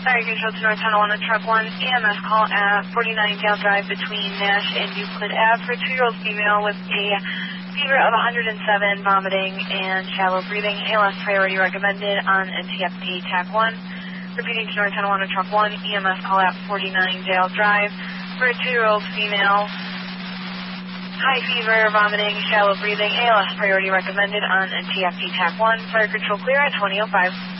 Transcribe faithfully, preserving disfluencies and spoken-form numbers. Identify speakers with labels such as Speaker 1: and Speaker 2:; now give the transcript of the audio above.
Speaker 1: Fire Control to North Tonawanda, Truck one, E M S call at forty-nine Dale Drive between Nash and Euclid Ave for a two-year-old female with a fever of one hundred seven, vomiting, and shallow breathing. A L S priority recommended on N T F D T A C one. Repeating to North Tonawanda, Truck one, E M S call at forty-nine Dale Drive for a two-year-old female. High fever, vomiting, shallow breathing. A L S priority recommended on N T F D T A C one. Fire Control clear at twenty oh five.